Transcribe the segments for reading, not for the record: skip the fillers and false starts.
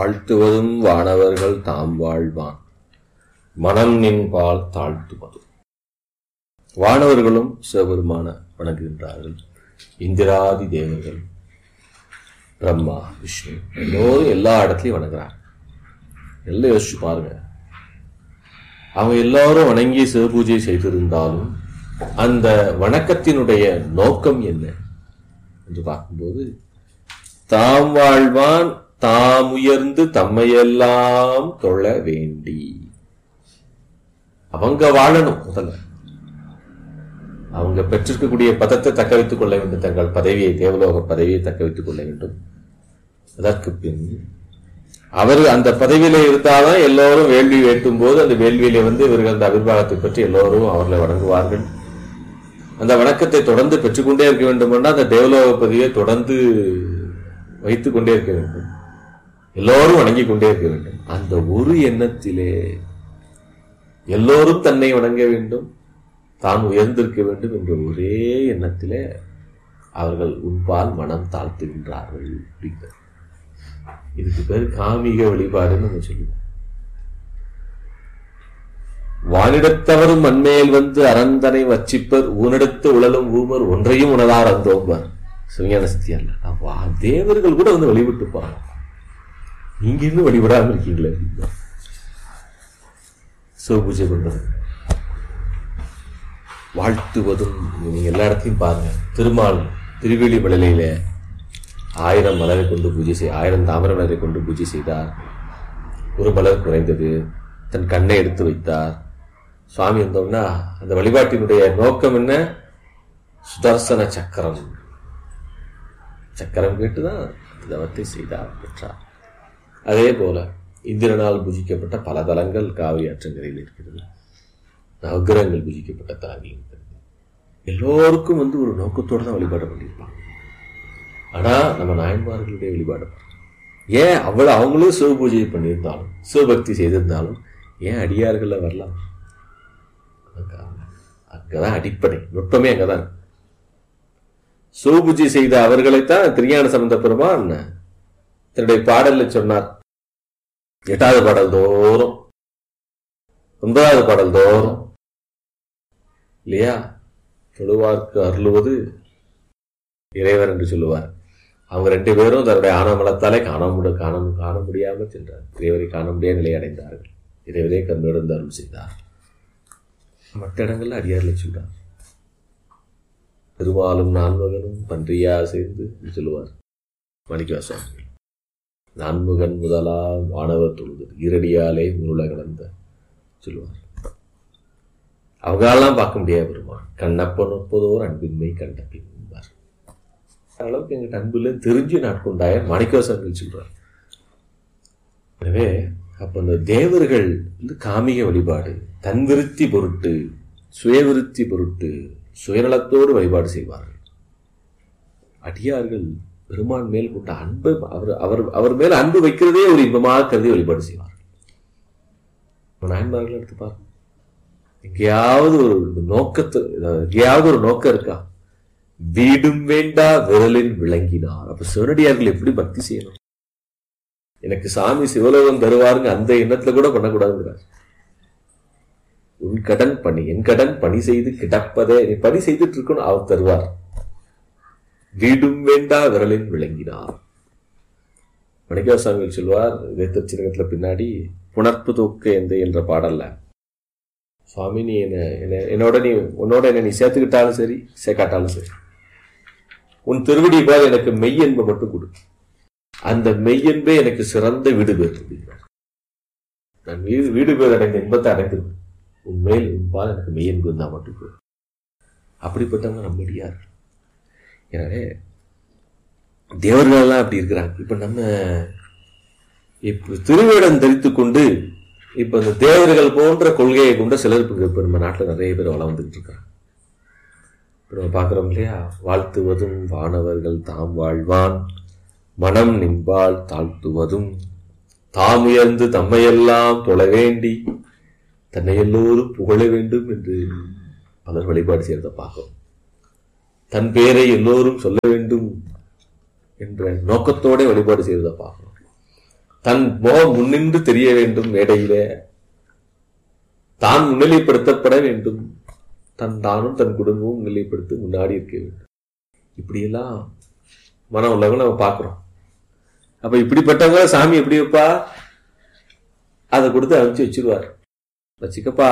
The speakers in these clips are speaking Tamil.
வாழ்த்துவதும் வானவர்கள் தாம் வாழ்வான் மனம் நின்பால் தாழ்த்துவதும். வானவர்களும் சிவபெருமான வணங்குகின்றார்கள். இந்திராதி தேவர்கள், பிரம்மா, விஷ்ணு எல்லோரும் எல்லா இடத்துலையும் வணங்குறாங்க. எல்லாம் யோசிச்சு பாருங்க. அவங்க எல்லாரும் வணங்கி சிவபூஜை செய்திருந்தாலும் அந்த வணக்கத்தினுடைய நோக்கம் என்ன என்று பார்க்கும்போது, தாம் வாழ்வான் தாம் உயர்ந்து தம்மையெல்லாம் தொழ வேண்டி. அவங்க வாழணும். முதல்ல அவங்க பெற்றிருக்கக்கூடிய பதத்தை தக்க வைத்துக் கொள்ள வேண்டும். தங்கள் பதவியை, தேவலோக பதவியை தக்க வைத்துக் கொள்ள வேண்டும். அதற்கு பின் அவர் அந்த பதவியில இருந்தால்தான் எல்லோரும் வேள்வி வேட்டும் போது அந்த வேள்வியில இவர்கள் அந்த அபிர்வாகத்தை பற்றி எல்லோரும் அவர்களை வணங்குவார்கள். அந்த வணக்கத்தை தொடர்ந்து பெற்றுக்கொண்டே இருக்க வேண்டும் என்றால் அந்த தேவலோக பதவியை தொடர்ந்து வைத்துக் கொண்டே இருக்க வேண்டும். எல்லோரும் வணங்கிக் கொண்டே இருக்க வேண்டும். அந்த ஒரு எண்ணத்திலே எல்லோரும் தன்னை வணங்க வேண்டும், தான் உயர்ந்திருக்க வேண்டும் என்ற ஒரே எண்ணத்திலே அவர்கள் உன்பால் மனம் தாழ்த்துகின்றார்கள். அப்படிங்கிறது இதுக்கு பேர் காமிக வழிபாடுன்னு நம்ம சொல்லுவோம். வானிடத்தவரும் மண்மேல் வந்து அரந்தனை வச்சிப்பர் ஊனிடத்து உழலும் ஊமர் ஒன்றையும் உணரார் அந்தோம்பர். சிவஞான சித்தியார் தேவர்கள் கூட வழிபட்டு போறாங்க. நீங்க இன்னும் வழிபடாம இருக்கீங்களே. சிவபூஜை பண்றது, வாழ்த்துவதும் நீங்க எல்லா இடத்தையும் பாருங்க. திருமால் திருவேலி மலையில 1000 மலரை கொண்டு பூஜை 1000 தாமரை மலரை கொண்டு பூஜை செய்தார். ஒரு மலர் குறைந்தது. தன் கண்ணை எடுத்து வைத்தார். சுவாமி வந்தோம்னா அந்த வழிபாட்டினுடைய நோக்கம் என்ன? சுதர்சன சக்கரம். சக்கரம் கேட்டுதான் தவத்தை செய்தார், பெற்றார். அதே போல இந்திரனால் பூஜிக்கப்பட்ட பல தலங்கள் காவிரி ஆற்றங்கரையில் இருக்கிறது. நவகிரகங்கள் பூஜிக்கப்பட்ட தலங்கள் இருக்கிறது. எல்லோருக்கும் ஒரு நோக்கத்தோடு தான் வழிபாடு பண்ணியிருப்பாங்க. ஆனா நம்ம நாயன்மார்களுடைய வழிபாடு ஏன் அவ்வளவு அவங்களும் சிவ பூஜை பண்ணியிருந்தாலும் சிவபக்தி செய்திருந்தாலும் ஏன் அடியார்கள்ல வரலாம்? அங்கதான் அடிப்படை நுட்பமே. அங்கதான் சிவபூஜை செய்த அவர்களைத்தான் திருஞான சம்பந்த பெருமான் தன்னுடைய பாடல்ல சொன்னார். 8வது பாடல் தோறும் 9வது பாடல் தோறும் இல்லையா, தொழுவார்க்கு அருளுவது இறைவர் என்று சொல்லுவார். அவங்க 2 பேரும் தன்னுடைய ஆனமலத்தாலே காண முடியாமல் சென்றார். இறைவரை காண முடியாத நிலை அடைந்தார்கள். இறைவரே கண்ணிடந்து அருள் செய்தார். மற்ற இடங்கள்ல அடியார்ல சொல்றார். பெருமாளும் நான்முகனும் பன்றியா சேர்ந்து சொல்லுவார் மாணிக்கவாசகர். நான்முகன் முதலா வானவர் தொழுது ஈரடியாலே முருள கடந்த சொல்லுவார். அவங்களெல்லாம் பார்க்க முடியாது பெருமாள். கண்ணப்பன் ஒப்பதோர் அன்பின்மை கண்ட பின் அளவுக்கு எங்கிட்ட அன்புல தெரிஞ்சு நாட்கொண்டாய மாணிக்கவாசகர்கள் சொல்றார். எனவே அப்ப அந்த தேவர்கள் காமிக வழிபாடு, தன் விருத்தி பொருட்டு, சுயவிருத்தி பொருட்டு, சுயநலத்தோடு வழிபாடு செய்வார்கள். அடியார்கள் பெருமான் மேல் கொண்ட அன்பு, அவர் மேல் அன்பு வைக்கிறதே ஒரு இன்பமாக கருதி வழிபாடு செய்வார்கள். நாயன்மார்கள் எடுத்து பாருங்க. எங்கேயாவது ஒரு நோக்கம் இருக்கா? வீடும் வேண்டா விரலில் விளங்கினார். அப்ப சிவனடியார்கள் எப்படி பக்தி செய்யணும்? எனக்கு சாமி சிவலோகம் தருவாருங்க அந்த எண்ணத்துல கூட பண்ணக்கூடாதுங்கிறார். உன் கடன் பணி என் கடன் பணி செய்து கிடப்பதே, நீ பணி செய்துட்டு இருக்கணும், அவர் தருவார். வீடும் வேண்டா விரலில் விளங்கினார். மாணிக்கவாசகர் சொல்வார் திருச்சிரகத்துல பின்னாடி புணர்ப்பு தூக்க எந்த என்ற பாடல்ல, சுவாமி நீ உன்னோட என்ன நீ சேர்த்துக்கிட்டாலும் சரி சேர்க்காட்டாலும் சரி, உன் திருவடி போல் எனக்கு மெய்யன்பை மட்டும் கொடு. அந்த மெய்யன்பே எனக்கு சிறந்த வீடு பேர் அப்படிங்கிறார். நான் வீடு பேர் அடைந்த இன்பத்தை அடைந்திருக்கேன். உண்மையில் உன்பால் எனக்கு மெய்யன்பு இருந்தால் மட்டும் கொடு. அப்படிப்பட்டவங்க நம்மடியார். எனவே தேவர்களெல்லாம் அப்படி இருக்கிறாங்க. இப்ப நம்ம இப்ப திருவேடம் தரித்து கொண்டு இப்ப இந்த தேவர்கள் போன்ற கொள்கையை கொண்ட சிலர் இப்ப நம்ம நாட்டில் நிறைய பேர் வளம் வந்துகிட்டு இருக்காங்க. இப்ப நம்ம பார்க்கிறோம் இல்லையா, வாழ்த்துவதும் வானவர்கள் தாம் வாழ்வான் மனம் நின்பால் தாழ்த்துவதும் தாம் உயர்ந்து தம்மையெல்லாம் தொழ வேண்டி தன்னை எல்லோரும் புகழ வேண்டும் என்று பலர் வழிபாடு செய்யறதை பார்க்கிறோம். தன் பேரை எல்லோரும் சொல்ல வேண்டும் என்ற நோக்கத்தோட வழிபாடு செய்யறதை பார்க்கிறோம். தன் முகம் முன்னின்று தெரிய வேண்டும், மேடையிலே தான் முன்னிலைப்படுத்தப்பட வேண்டும், தானும் தன் குடும்பமும் முன்னிலைப்படுத்தி முன்னாடி இருக்க வேண்டும். இப்படியெல்லாம் மனம் உள்ளவங்க நம்ம பார்க்கிறோம். அப்ப இப்படிப்பட்டவங்க சாமி எப்படி வைப்பா? அதை கொடுத்து அனுப்பிச்சு வச்சிருவார். வச்சுக்கப்பா,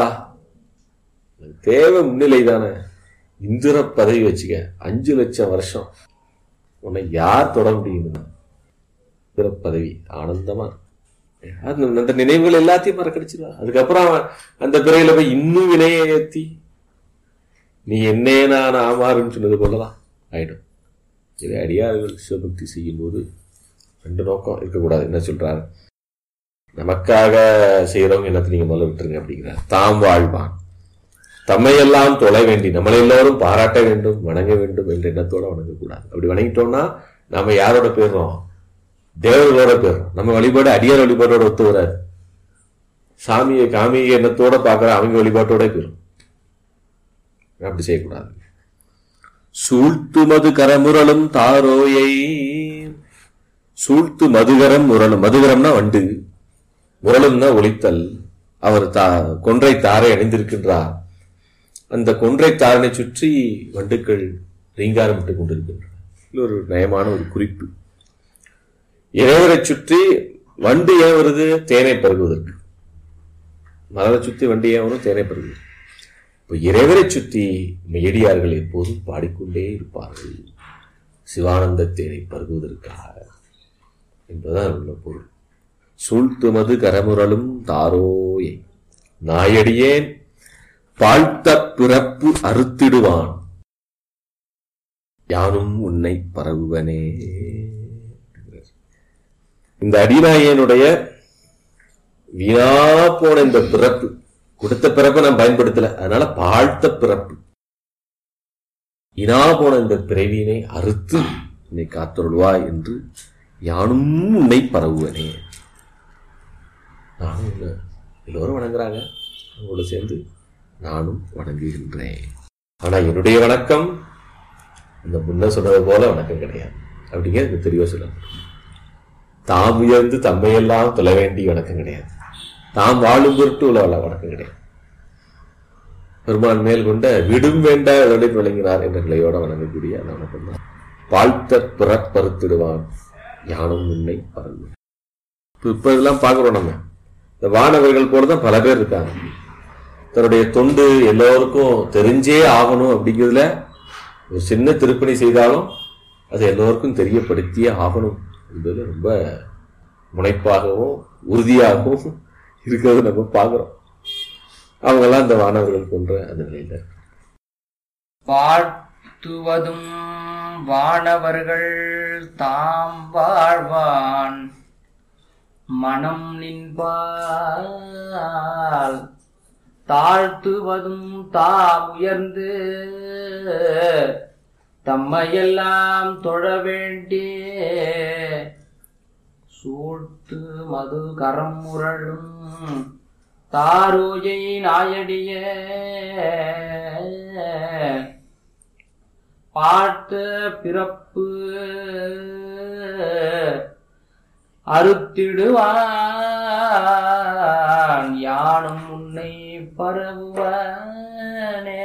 தேவை முன்னிலை தானே, இந்திர பதவி வச்சுக்க, 5 லட்சம் வருஷம் உன்னை யார் தொட முடியும்? இந்திர பதவி ஆனந்தமா அந்த நினைவுகள் எல்லாத்தையும் மறக்கடிச்சிருவா. அதுக்கப்புறம் அந்த பிறையில போய் இன்னும் வினையை ஏத்தி நீ என்னே நான் ஆமாறுன்னு சொன்னது போலதான் ஆயிடும். இதை அடியார்கள் சிவபக்தி செய்யும் போது 2 நோக்கம் இருக்கக்கூடாது. என்ன சொல்றாரு? நமக்காக செய்யறவங்க என்னத்தை நீங்க முதல்ல விட்டுருங்க அப்படிங்கிறார். தாம் வாழ்வான் தம்மையெல்லாம் தொலை வேண்டி நம்மளை எல்லாரும் பாராட்ட வேண்டும், வணங்க வேண்டும் என்ற எண்ணத்தோட வணங்கக்கூடாது. அப்படி வணங்கிட்டோம்னா நாம யாரோட போயிடுறோம்? தேவர்களோட போயிடுறோம். நம்ம வழிபாடு அடியார் வழிபாட்டோட ஒத்து வராது. சாமியை காமிய எண்ணத்தோட பார்க்கிற அவங்க வழிபாட்டோட போயிடும். அப்படி செய்யக்கூடாது. சூழ்த்து மது கரமுரலும் தாரோயை, சூழ்த்து மதுகரம் முரலும், மதுகரம்னா வண்டு, முரலும்னா ஒலித்தல். அவர் கொன்றை தாரை அணிந்திருக்கின்றார். அந்த கொன்றை தாரனை சுற்றி வண்டுக்கள் ரீங்காரமிட்டுக் கொண்டிருக்கின்றன. இது ஒரு நயமான ஒரு குறிப்பு. இறைவரை சுற்றி வண்டு ஏன் வருது? தேனை பருகுவதற்கு. மலரை சுற்றி வண்டு ஏன் வரும்? தேனை பருகுவது. இப்ப இறைவரை சுற்றி மெய்யடியார்கள் எப்போதும் பாடிக்கொண்டே இருப்பார்கள், சிவானந்த தேனை பருகுவதற்காக என்பதுதான் உள்ள பொருள். சூழ்த்துமது கரமுரலும் தாரோயை, நாயடியேன் பாழ்த்த பிறப்பு அறுத்திடுவான், யானும் உன்னை பரவுவனே. இந்த அடிநாயனுடைய வீணா போன இந்த பிறப்பு, கொடுத்த பிறப்பை நான் பயன்படுத்தல, அதனால பாழ்த்த பிறப்பு, வீணா போன இந்த பிறவியினை அறுத்து என்னை காத்தருள்வாய் என்று யானும் உன்னை பரவுவனே. நானும் எல்லோரும் வணங்குறாங்க, அவங்களோட சேர்ந்து நானும் வணங்குகின்றேன். ஆனா என்னுடைய வணக்கம் இந்த முன்ன சொன்னது போல வணக்கம் கிடையாது அப்படிங்கிறது தெளிவா சொல்லணும். தாம் உயர்ந்து தம்மையெல்லாம் தொலை வேண்டிய வணக்கம் கிடையாது. தாம் வாழும் பொருட்டு உள்ள வணக்கம் கிடையாது. பெருமான் மேல் கொண்ட விடும் வேண்ட விளைந்து விளங்கினார் என்ற நிலையோட வணங்கக்கூடிய அந்த வணக்கம் தான். வாழ்த்த பிறப்பறுத்திடுவான், யானும் உன்னை பரவு. இப்ப இதெல்லாம் பாக்குறோம். நம்ம இந்த வானவர்கள் போலதான் பல பேர் இருக்காங்க. தன்னுடைய தொண்டு எல்லோருக்கும் தெரிஞ்சே ஆகணும் அப்படிங்கிறதுல ஒரு சின்ன திருப்பணி செய்தாலும் அது எல்லோருக்கும் தெரியப்படுத்தியே ஆகணும் என்பது ரொம்ப முனைப்பாகவும் உறுதியாகவும் இருக்கிறது நம்ம பார்க்கிறோம். அவங்கெல்லாம் இந்த வானவர்கள் போன்ற அந்த நிலையில வாழ்த்துவதும் வானவர்கள் தாம் வாழ்வான் மனம் நின்பால், தாழ்த்துவதும் தாம் உயர்ந்து தம்மையெல்லாம் தொழ வேண்டிய, சூழ்த்து மது கரம் முரளும் தாரோயை நாயடிய, பாட்ட பிறப்பு அறுத்திடுவான், யானும் உன்னை பரவுவனே.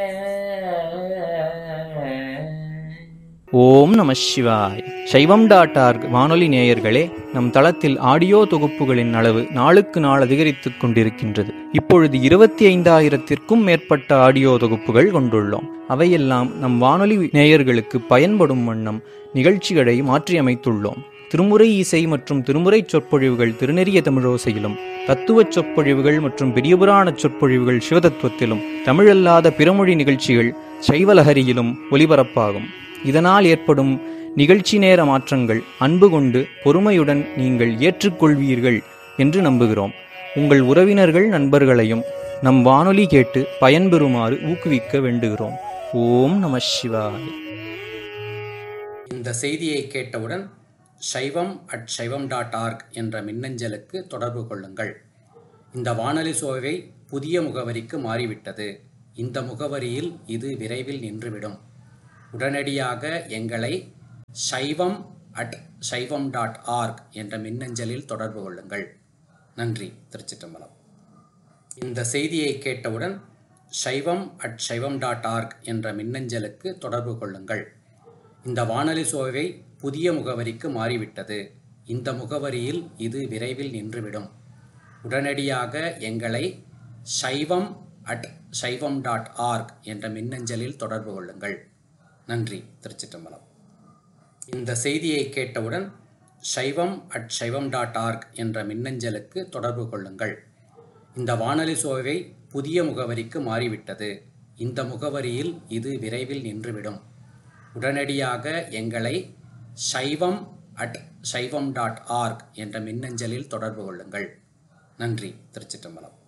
ஓம் நம சிவாய். சைவம்.org வானொலி நேயர்களே, நம் தளத்தில் ஆடியோ தொகுப்புகளின் அளவு நாளுக்கு நாள் அதிகரித்துக் கொண்டிருக்கின்றது. இப்பொழுது 25,000-த்திற்கும் மேற்பட்ட ஆடியோ தொகுப்புகள் கொண்டுள்ளோம். அவையெல்லாம் நம் வானொலி நேயர்களுக்கு பயன்படும் வண்ணம் நிகழ்ச்சிகளை மாற்றியமைத்துள்ளோம். திருமுறை இசை மற்றும் திருமுறை சொற்பொழிவுகள் திருநெறிய தமிழோசையிலும், தத்துவச் சொற்பொழிவுகள் மற்றும் பெரியபுராண சொற்பொழிவுகள் சிவதத்துவத்திலும், தமிழல்லாத பிறமொழி நிகழ்ச்சிகள் சைவலஹரியிலும் ஒலிபரப்பாகும். இதனால் ஏற்படும் நிகழ்ச்சி நேர மாற்றங்கள் அன்பு கொண்டு பொறுமையுடன் நீங்கள் ஏற்றுக்கொள்வீர்கள் என்று நம்புகிறோம். உங்கள் உறவினர்கள் நண்பர்களையும் நம் வானொலி கேட்டு பயன்பெறுமாறு ஊக்குவிக்க வேண்டுகிறோம். ஓம் நம சிவாய். இந்த செய்தியை கேட்டவுடன் saivam@saivam.org என்ற மின்னஞ்சலுக்கு தொடர்பு கொள்ளுங்கள். இந்த வானொலி சோவை புதிய முகவரிக்கு மாறிவிட்டது. இந்த முகவரியில் இது விரைவில் நின்றுவிடும். உடனடியாக எங்களை shaivam.org என்ற மின்னஞ்சலில் தொடர்பு கொள்ளுங்கள். நன்றி. திருச்சிற்றம்பலம். இந்த செய்தியை கேட்டவுடன் shaivam@shaivam.org என்ற மின்னஞ்சலுக்கு தொடர்பு கொள்ளுங்கள். இந்த வானொலி சோவை புதிய முகவரிக்கு மாறிவிட்டது. இந்த முகவரியில் இது விரைவில் நின்றுவிடும். உடனடியாக எங்களை shaivam@shaivam.org என்ற மின்னஞ்சலில் தொடர்பு கொள்ளுங்கள். நன்றி. திருச்சிற்றம்பலம். இந்த செய்தியை கேட்டவுடன் shaivam@shaivam.org என்ற மின்னஞ்சலுக்கு தொடர்பு கொள்ளுங்கள். இந்த வானொலி சோவை புதிய முகவரிக்கு மாறிவிட்டது. இந்த முகவரியில் இது விரைவில் நின்றுவிடும். உடனடியாக எங்களை shaivam@shaivam.org என்ற மின்னஞ்சலில் தொடர்பு கொள்ளுங்கள். நன்றி. திருச்சிற்றம்பலம்.